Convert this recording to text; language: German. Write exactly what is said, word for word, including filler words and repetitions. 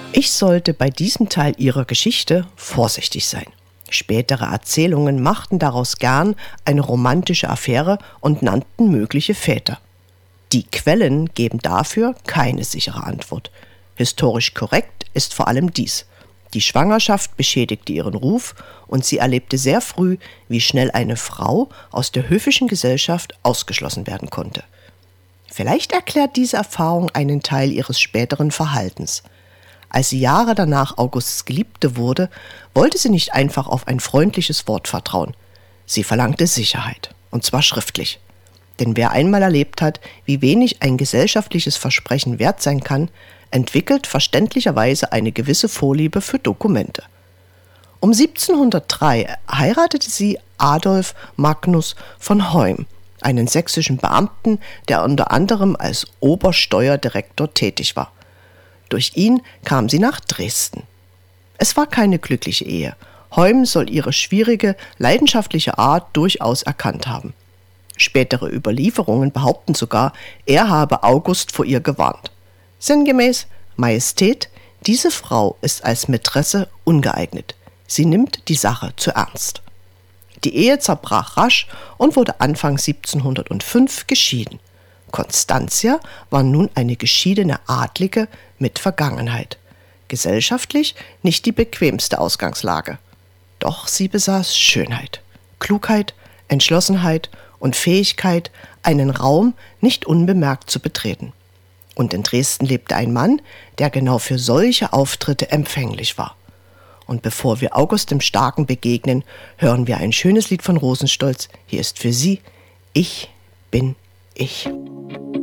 Ich sollte bei diesem Teil ihrer Geschichte vorsichtig sein. Spätere Erzählungen machten daraus gern eine romantische Affäre und nannten mögliche Väter. Die Quellen geben dafür keine sichere Antwort. Historisch korrekt ist vor allem dies: Die Schwangerschaft beschädigte ihren Ruf und sie erlebte sehr früh, wie schnell eine Frau aus der höfischen Gesellschaft ausgeschlossen werden konnte. Vielleicht erklärt diese Erfahrung einen Teil ihres späteren Verhaltens. Als sie Jahre danach Augusts Geliebte wurde, wollte sie nicht einfach auf ein freundliches Wort vertrauen. Sie verlangte Sicherheit, und zwar schriftlich. Denn wer einmal erlebt hat, wie wenig ein gesellschaftliches Versprechen wert sein kann, entwickelt verständlicherweise eine gewisse Vorliebe für Dokumente. Um siebzehnhundertdrei heiratete sie Adolf Magnus von Hoym, einen sächsischen Beamten, der unter anderem als Obersteuerdirektor tätig war. Durch ihn kam sie nach Dresden. Es war keine glückliche Ehe. Hoym soll ihre schwierige, leidenschaftliche Art durchaus erkannt haben. Spätere Überlieferungen behaupten sogar, er habe August vor ihr gewarnt. Sinngemäß: Majestät, diese Frau ist als Mätresse ungeeignet. Sie nimmt die Sache zu ernst. Die Ehe zerbrach rasch und wurde Anfang siebzehnhundertfünf geschieden. Constantia war nun eine geschiedene Adlige mit Vergangenheit. Gesellschaftlich nicht die bequemste Ausgangslage. Doch sie besaß Schönheit, Klugheit, Entschlossenheit und Fähigkeit, einen Raum nicht unbemerkt zu betreten. Und in Dresden lebte ein Mann, der genau für solche Auftritte empfänglich war. Und bevor wir August dem Starken begegnen, hören wir ein schönes Lied von Rosenstolz. Hier ist für Sie: Ich bin ich.